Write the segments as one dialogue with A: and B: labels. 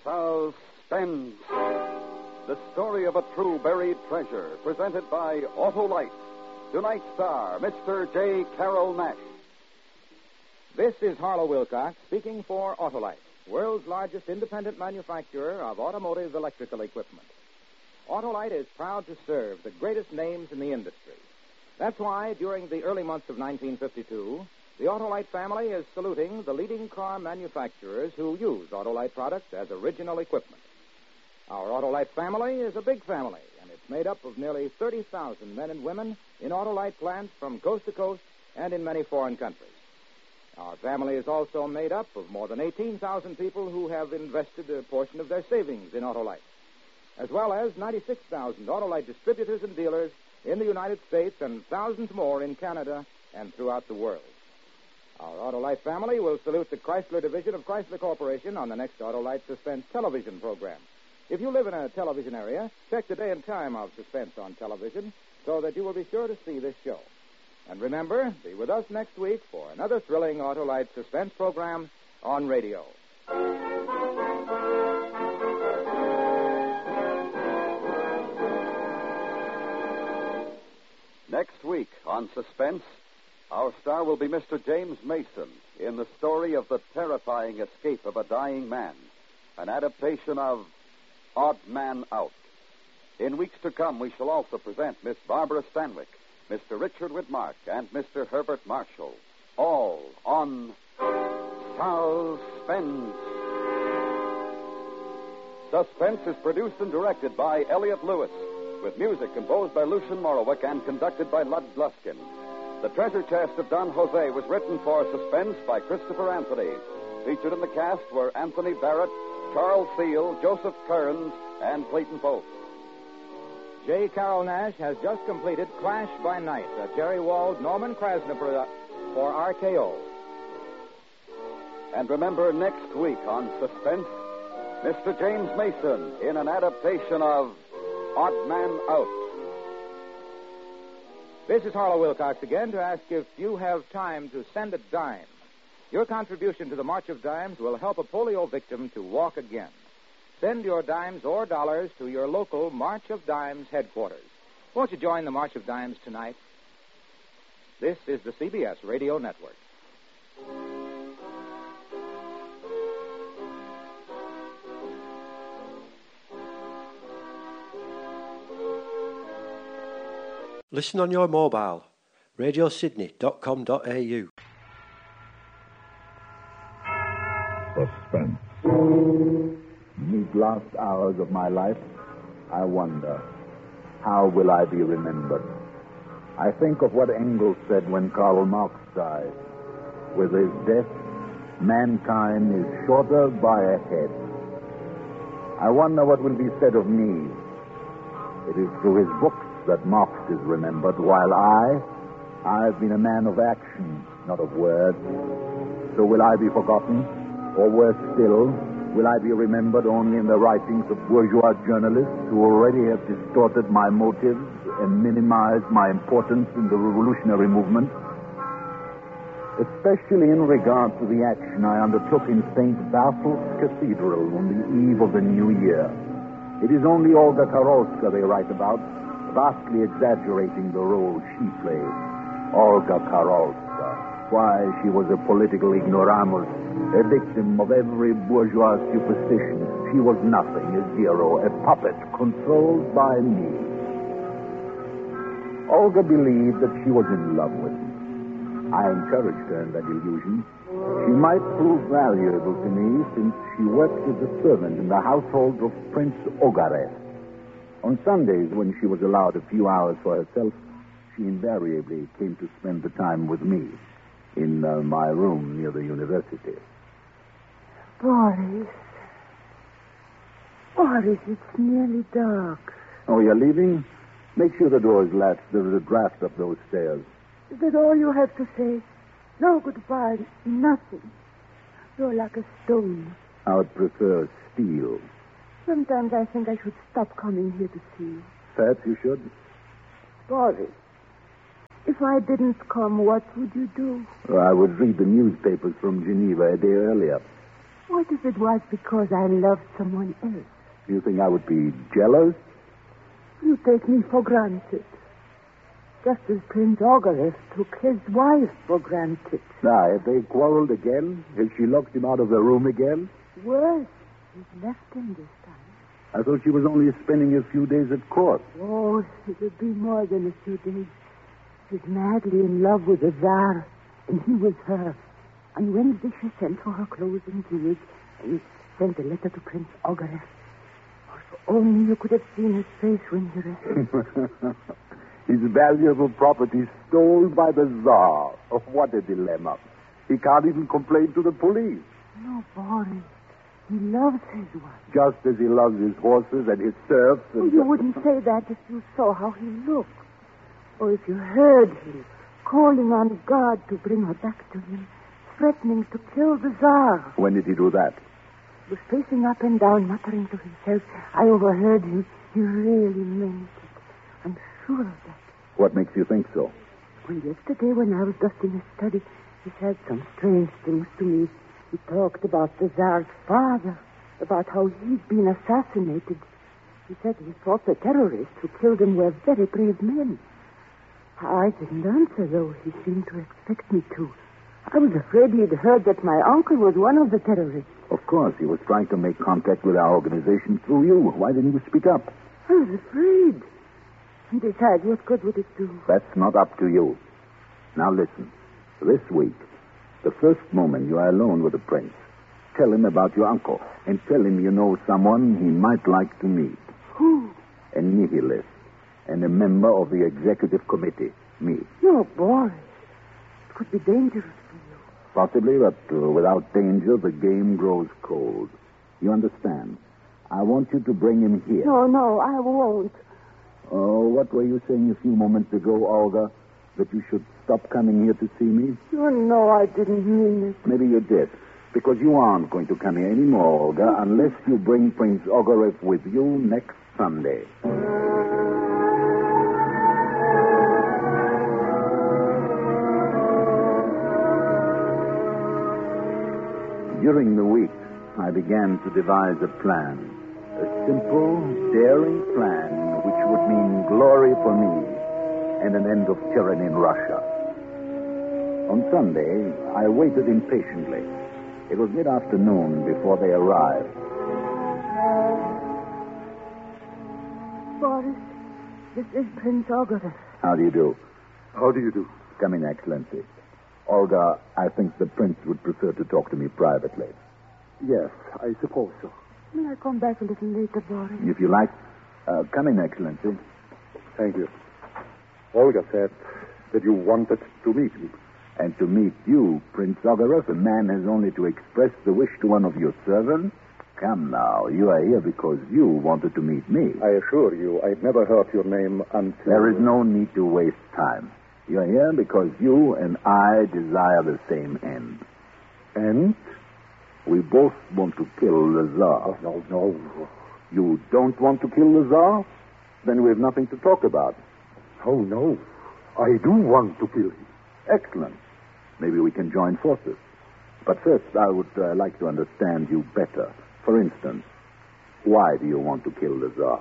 A: Suspense. The story of a true buried treasure, presented by Autolite. Tonight's star, Mr. J. Carroll Nash.
B: This is Harlow Wilcox speaking for Autolite, world's largest independent manufacturer of automotive electrical equipment. Autolite is proud to serve the greatest names in the industry. That's why, during the early months of 1952, the Autolite family is saluting the leading car manufacturers who use Autolite products as original equipment. Our Autolite family is a big family, and it's made up of nearly 30,000 men and women in Autolite plants from coast to coast and in many foreign countries. Our family is also made up of more than 18,000 people who have invested a portion of their savings in Autolite, as well as 96,000 Autolite distributors and dealers in the United States and thousands more in Canada and throughout the world. Our Autolite family will salute the Chrysler division of Chrysler Corporation on the next Autolite Suspense television program. If you live in a television area, check the day and time of Suspense on television so that you will be sure to see this show. And remember, be with us next week for another thrilling Autolite Suspense program on radio.
A: Next week on Suspense, our star will be Mr. James Mason in the story of the terrifying escape of a dying man, an adaptation of Odd Man Out. In weeks to come, we shall also present Miss Barbara Stanwyck, Mr. Richard Widmark, and Mr. Herbert Marshall, all on Suspense. Suspense is produced and directed by Elliott Lewis, with music composed by Lucien Morawick and conducted by Lud Gluskin. The Treasure Chest of Don Jose was written for Suspense by Christopher Anthony. Featured in the cast were Anthony Barrett, Charles Seal, Joseph Kearns, and Clayton Pope.
B: J. Carroll Nash has just completed Clash by Night, a Jerry Wald, Norman Krasner product for RKO.
A: And remember, next week on Suspense, Mr. James Mason in an adaptation of Odd Man Out.
B: This is Harlow Wilcox again to ask if you have time to send a dime. Your contribution to the March of Dimes will help a polio victim to walk again. Send your dimes or dollars to your local March of Dimes headquarters. Won't you join the March of Dimes tonight? This is the CBS Radio Network.
C: Listen on your mobile. radiosydney.com.au.
D: Suspense. In these last hours of my life, I wonder, how will I be remembered? I think of what Engels said when Karl Marx died. With his death, mankind is shorter by a head. I wonder what will be said of me. It is through his books that Marx is remembered, while I've been a man of action, not of words. So will I be forgotten? Or worse still, will I be remembered only in the writings of bourgeois journalists who already have distorted my motives and minimized my importance in the revolutionary movement? Especially in regard to the action I undertook in St. Basil's Cathedral on the eve of the New Year. It is only Olga Karolska they write about, vastly exaggerating the role she played. Olga Karolska. Why, she was a political ignoramus, a victim of every bourgeois superstition. She was nothing, a zero, a puppet controlled by me. Olga believed that she was in love with me. I encouraged her in that illusion. She might prove valuable to me since she worked as a servant in the household of Prince Ogarev. On Sundays, when she was allowed a few hours for herself, she invariably came to spend the time with me in my room near the university.
E: Boris, it's nearly dark.
D: Oh, you're leaving? Make sure the door is latched. There is a draft up those stairs.
E: Is that all you have to say? No goodbye, nothing. You're like a stone.
D: I would prefer steel.
E: Sometimes I think I should stop coming here to see you.
D: Perhaps you should.
E: Boris, if I didn't come, what would you do?
D: Well, I would read the newspapers from Geneva a day earlier.
E: What if it was because I loved someone else?
D: You think I would be jealous?
E: You take me for granted. Just as Prince Ogareth took his wife for granted.
D: Now, have they quarreled again? Has she locked him out of the room again?
E: Worse, he's left him this time.
D: I thought she was only spending a few days at court.
E: Oh, it would be more than a few days. She's madly in love with the Tsar, and he with her. On Wednesday, she sent for her clothes and jewels, and sent a letter to Prince Ogareth. Oh, if only you could have seen his face when he read.
D: His valuable property stolen by the Tsar. Oh, what a dilemma. He can't even complain to the police.
E: No, Boris. He loves his wife.
D: Just as he loves his horses and his serfs. And...
E: Oh, you wouldn't say that if you saw how he looked. Or if you heard him calling on God to bring her back to him, threatening to kill the Tsar.
D: When did he do that?
E: He was pacing up and down, muttering to himself. I overheard him. He really meant it. I'm sure of that.
D: What makes you think so?
E: Well, yesterday when I was dusting his study, he said some strange things to me. He talked about the Tsar's father, about how he'd been assassinated. He said he thought the terrorists who killed him were very brave men. I didn't answer, though he seemed to expect me to. I was afraid he'd heard that my uncle was one of the terrorists.
D: Of course, he was trying to make contact with our organization through you. Why didn't you speak up?
E: I was afraid. And besides, what good would it do?
D: That's not up to you. Now listen. This week, the first moment you are alone with the prince, tell him about your uncle and tell him you know someone he might like to meet.
E: Who?
D: A nihilist and a member of the executive committee, me.
E: No, Boris. It could be dangerous for you.
D: Possibly, but without danger, the game grows cold. You understand? I want you to bring him here.
E: No, I won't.
D: Oh, what were you saying a few moments ago, Olga? That you should stop coming here to see me?
E: You know I didn't mean it.
D: Maybe you did. Because you aren't going to come here anymore, Olga, unless you bring Prince Ogareth with you next Sunday. During the week, I began to devise a plan. A simple, daring plan which would mean glory for me and an end of tyranny in Russia. On Sunday, I waited impatiently. It was mid-afternoon before they arrived.
E: Boris, this is Prince Ogareth.
D: How do you do?
F: How do you do?
D: Come in, Excellency. Olga, I think the prince would prefer to talk to me privately.
F: Yes, I suppose so.
E: May I come back a little later, Boris?
D: If you like. Come in, Excellency.
F: Thank you. Olga said that you wanted to meet me.
D: And to meet you, Prince Ogareth, a man has only to express the wish to one of your servants. Come now, you are here because you wanted to meet me.
F: I assure you, I've never heard your name until...
D: There is no need to waste time. You are here because you and I desire the same end.
F: And?
D: We both want to kill the Tsar.
F: Oh, no.
D: You don't want to kill the Tsar? Then we have nothing to talk about.
F: Oh, no. I do want to kill him.
D: Excellent. Maybe we can join forces. But first, I would like to understand you better. For instance, why do you want to kill the Tsar?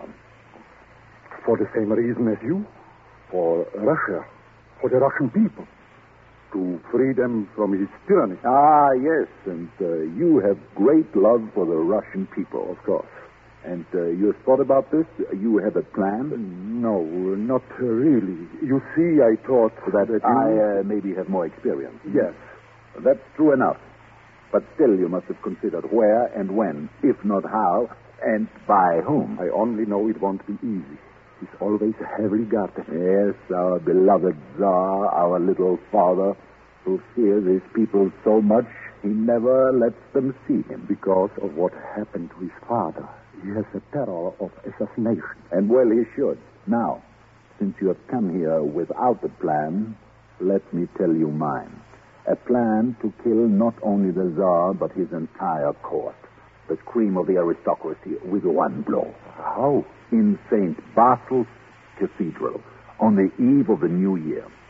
F: For the same reason as you. For Russia. For the Russian people. To free them from his tyranny.
D: Ah, yes. And you have great love for the Russian people.
F: Of course.
D: And you have thought about this? You have a plan?
F: No, not really. You see, I thought that you...
D: I maybe have more experience.
F: Yes.
D: That's true enough. But still, you must have considered where and when, if not how, and by whom.
F: I only know it won't be easy. He's always heavily guarded.
D: Yes, our beloved Tsar, our little father, who fears his people so much, he never lets them see him.
F: Because of what happened to his father. He has a terror of assassination.
D: And well, he should. Now, since you have come here without a plan, let me tell you mine. A plan to kill not only the Tsar, but his entire court. The cream of the aristocracy with one blow.
F: How?
D: In St. Basil's Cathedral, on the eve of the New Year.